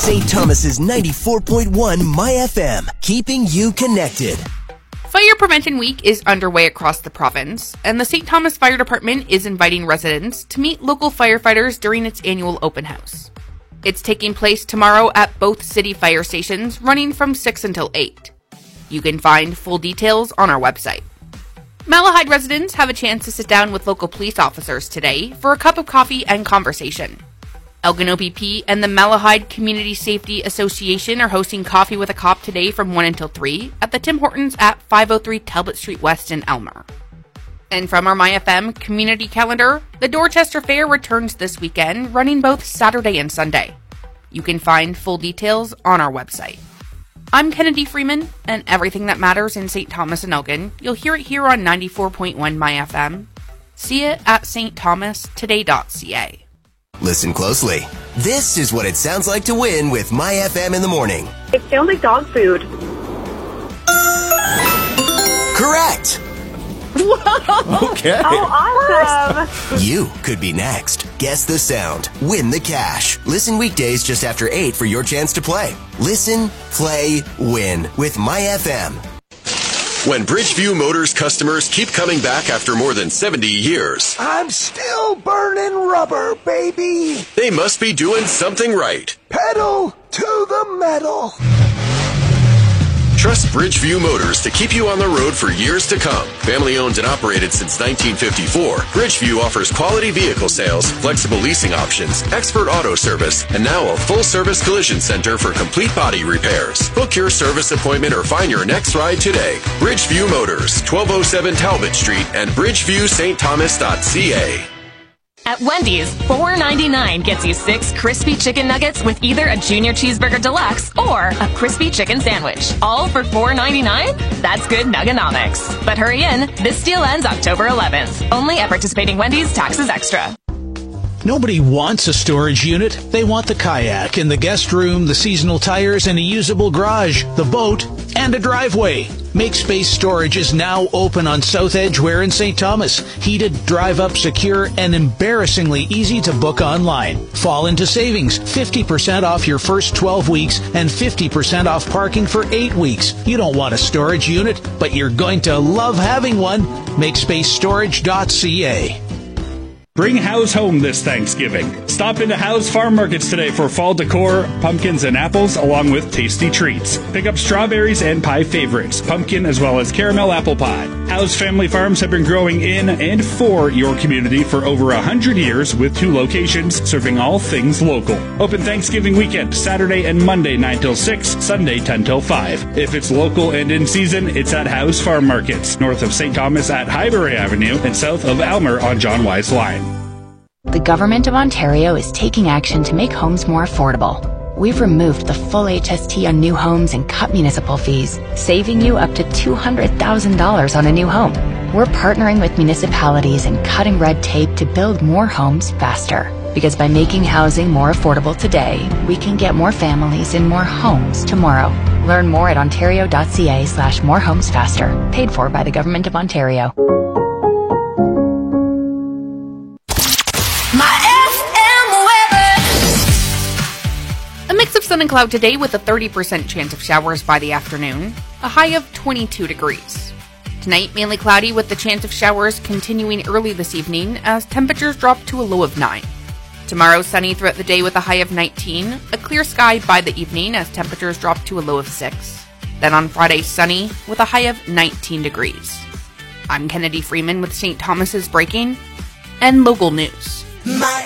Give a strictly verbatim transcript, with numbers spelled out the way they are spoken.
Saint Thomas's ninety-four point one My F M, keeping you connected. Fire Prevention Week is underway across the province, and the Saint Thomas Fire Department is inviting residents to meet local firefighters during its annual open house. It's taking place tomorrow at both city fire stations, running from six until eight. You can find full details on our website. Malahide residents have a chance to sit down with local police officers today for a cup of coffee and conversation. Elgin O P P and the Malahide Community Safety Association are hosting Coffee with a Cop today from one until three at the Tim Hortons at five oh three Talbot Street West in Elmer. And from our My F M community calendar, the Dorchester Fair returns this weekend, running both Saturday and Sunday. You can find full details on our website. I'm Kennedy Freeman, and everything that matters in Saint Thomas and Elgin, you'll hear it here on ninety-four point one My F M. See it at s t thomas today dot c a. Listen closely. This is what it sounds like to win with My F M in the morning. It sounds like dog food. Correct. Whoa. Okay. Oh, awesome. You could be next. Guess the sound. Win the cash. Listen weekdays just after eight for your chance to play. Listen, play, win with My F M. When Bridgeview Motors customers keep coming back after more than seventy years, I'm still burning rubber, baby. They must be doing something right. Pedal to the metal. Trust Bridgeview Motors to keep you on the road for years to come. Family owned and operated since nineteen fifty-four, Bridgeview offers quality vehicle sales, flexible leasing options, expert auto service, and now a full-service collision center for complete body repairs. Book your service appointment or find your next ride today. Bridgeview Motors, twelve oh seven Talbot Street and bridgeview st thomas dot c a. At Wendy's, four ninety-nine gets you six crispy chicken nuggets with either a Junior Cheeseburger Deluxe or a crispy chicken sandwich. All for four ninety-nine? That's good nuggonomics. But hurry in, this deal ends October eleventh. Only at participating Wendy's, taxes extra. Nobody wants a storage unit. They want the kayak and the guest room, the seasonal tires, and a usable garage, the boat, and a driveway. Make Space Storage is now open on South Edgeware in Saint Thomas. Heated, drive-up, secure, and embarrassingly easy to book online. Fall into savings. fifty percent off your first twelve weeks and fifty percent off parking for eight weeks. You don't want a storage unit, but you're going to love having one. make space storage dot c a. Bring Howe's home this Thanksgiving. Stop into Howe's Farm Markets today for fall decor, pumpkins and apples, along with tasty treats. Pick up strawberries and pie favorites, pumpkin as well as caramel apple pie. Howe's family farms have been growing in and for your community for over one hundred years with two locations serving all things local. Open Thanksgiving weekend, Saturday and Monday nine till six, Sunday ten till five. If it's local and in season, it's at Howe's Farm Markets, north of Saint Thomas at Highbury Avenue and south of Elmer on John Wise Line. The Government of Ontario is taking action to make homes more affordable. We've removed the full H S T on new homes and cut municipal fees, saving you up to two hundred thousand dollars on a new home. We're partnering with municipalities and cutting red tape to build more homes faster. Because by making housing more affordable today, we can get more families in more homes tomorrow. Learn more at ontario dot c a slash more homes faster. Paid for by the Government of Ontario. A mix of sun and cloud today with a thirty percent chance of showers by the afternoon, a high of twenty-two degrees. Tonight, mainly cloudy with the chance of showers continuing early this evening as temperatures drop to a low of nine. Tomorrow, sunny throughout the day with a high of nineteen, a clear sky by the evening as temperatures drop to a low of six. Then on Friday, sunny with a high of nineteen degrees. I'm Kennedy Freeman with Saint Thomas's Breaking and Local News. My